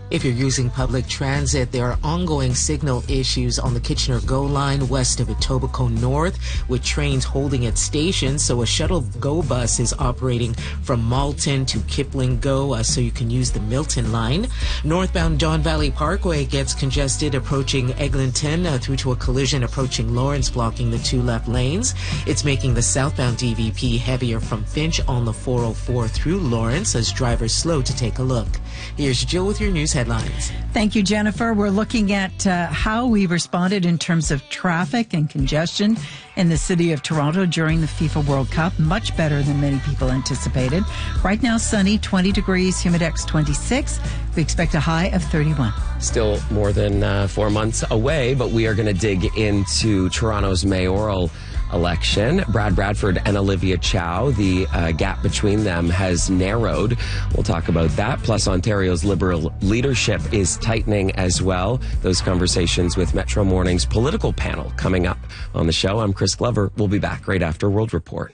If you're using public transit, there are ongoing signal issues on the Kitchener GO line west of Etobicoke North, with trains holding at stations. So a shuttle GO bus is operating from Malton to Kipling GO, so you can use the Milton line. Northbound Don Valley Parkway gets congested approaching Eglinton through to a collision approaching Lawrence, blocking the two left lanes. It's making the southbound DVP heavier from Finch on the 404 through Lawrence as drivers slow to take a look. Here's Jill with your news headlines. Thank you, Jennifer. We're looking at how we responded in terms of traffic and congestion in the city of Toronto during the FIFA World Cup. Much better than many people anticipated. Right now, sunny, 20 degrees, Humidex 26. We expect a high of 31. Still more than 4 months away, but we are going to dig into Toronto's mayoral election. Brad Bradford and Olivia Chow, the gap between them has narrowed. We'll talk about that. Plus, Ontario's Liberal leadership is tightening as well. Those conversations with Metro Morning's political panel coming up on the show. I'm Chris Glover. We'll be back right after World Report.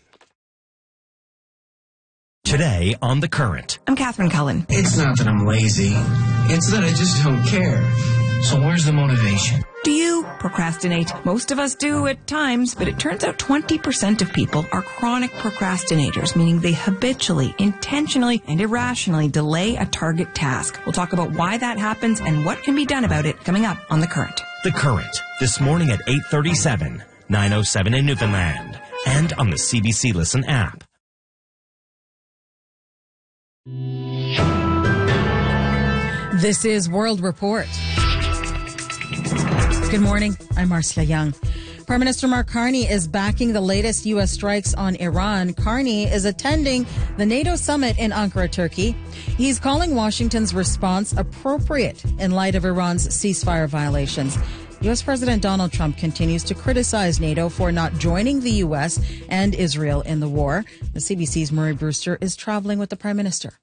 Today on The Current. I'm Catherine Cullen. It's not that I'm lazy. It's that I just don't care. So where's the motivation? Do you procrastinate? Most of us do at times, but it turns out 20% of people are chronic procrastinators, meaning they habitually, intentionally, and irrationally delay a target task. We'll talk about why that happens and what can be done about it coming up on The Current. The Current, this morning at 8:37, 9:07 in Newfoundland, and on the CBC Listen app. This is World Report. Good morning. I'm Marcia Young. Prime Minister Mark Carney is backing the latest U.S. strikes on Iran. Carney is attending the NATO summit in Ankara, Turkey. He's calling Washington's response appropriate in light of Iran's ceasefire violations. U.S. President Donald Trump continues to criticize NATO for not joining the U.S. and Israel in the war. The CBC's Murray Brewster is traveling with the Prime Minister.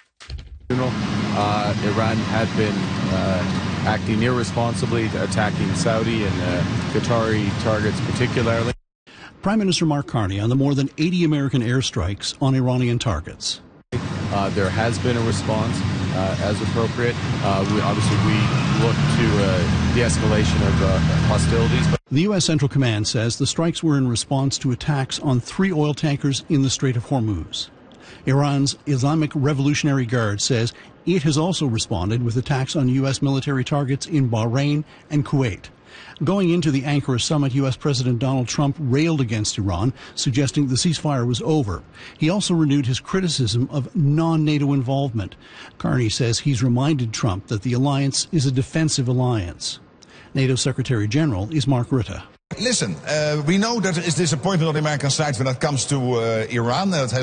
Iran had been acting irresponsibly, attacking Saudi and Qatari targets particularly. Prime Minister Mark Carney on the more than 80 American airstrikes on Iranian targets. There has been a response as appropriate. We look to de-escalation of hostilities. The U.S. Central Command says the strikes were in response to attacks on 3 oil tankers in the Strait of Hormuz. Iran's Islamic Revolutionary Guard says it has also responded with attacks on U.S. military targets in Bahrain and Kuwait. Going into the Ankara summit, U.S. President Donald Trump railed against Iran, suggesting the ceasefire was over. He also renewed his criticism of non-NATO involvement. Carney says he's reminded Trump that the alliance is a defensive alliance. NATO Secretary General is Mark Rutte. Listen, we know that there is disappointment on the American side when it comes to Iran. It has